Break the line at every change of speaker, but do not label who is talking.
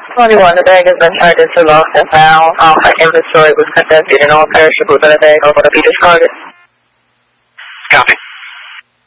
21, the bag has been turned into lost and found. All inventory was conducted and all perishables in the bag are going to be discarded.
Copy.